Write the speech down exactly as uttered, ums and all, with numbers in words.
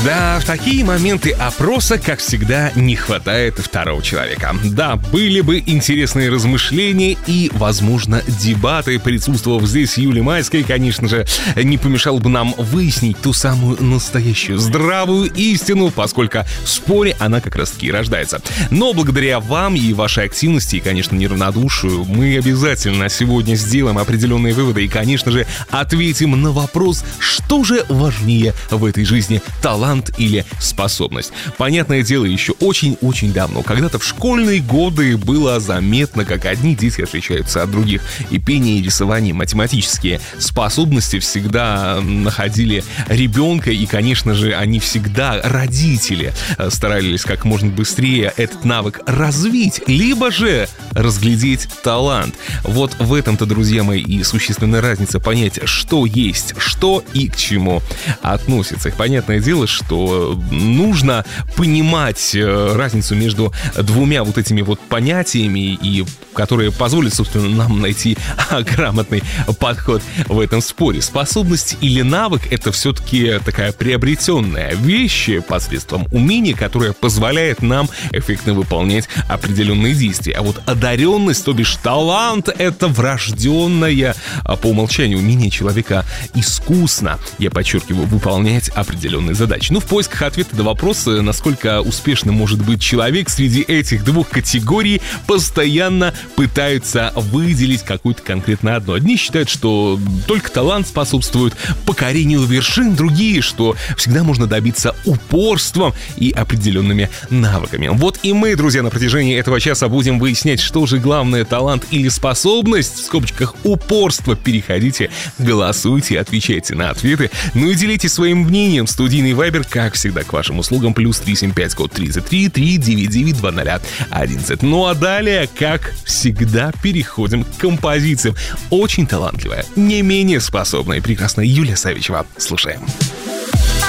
Да, в такие моменты опроса, как всегда, не хватает второго человека. Да, были бы интересные размышления и, возможно, дебаты. Присутствовав здесь Юлия Майская, конечно же, не помешало бы нам выяснить ту самую настоящую здравую истину, поскольку в споре она как раз-таки и рождается. Но благодаря вам и вашей активности, и, конечно, неравнодушию, мы обязательно сегодня сделаем определенные выводы и, конечно же, ответим на вопрос, что же важнее в этой жизни – талант или способность. Понятное дело, еще очень-очень давно, когда-то в школьные годы было заметно, как одни дети отличаются от других. И пение, и рисование, математические способности всегда находили ребенка, и, конечно же, они всегда, родители, старались как можно быстрее этот навык развить, либо же разглядеть талант. Вот в этом-то, друзья мои, и существенная разница понять, что есть, что и к чему относится. Понятное дело, что нужно понимать разницу между двумя вот этими вот понятиями, и которые позволят, собственно, нам найти грамотный подход в этом споре. Способность или навык — это все-таки такая приобретенная вещь посредством умения, которая позволяет нам эффектно выполнять определенные действия. А вот одаренность, то бишь талант, это врожденное по умолчанию умение человека искусно, я подчеркиваю, выполнять определенные задачи. Ну, в поисках ответа на вопросы, насколько успешным может быть человек среди этих двух категорий, постоянно пытаются выделить какую-то конкретно одну. Одни считают, что только талант способствует покорению вершин, другие, что всегда можно добиться упорством и определенными навыками. Вот и мы, друзья, на протяжении этого часа будем выяснять, что же главное, талант или способность, в скобочках упорство. Переходите, голосуйте, отвечайте на ответы, ну и делитесь своим мнением. Студийный вайбер, как всегда, к вашим услугам, плюс три семь пять, код тридцать три, три девять девять два ноль одиннадцать. Ну а далее, как всегда, переходим к композициям. Очень талантливая, не менее способная и прекрасная Юлия Савичева. Слушаем.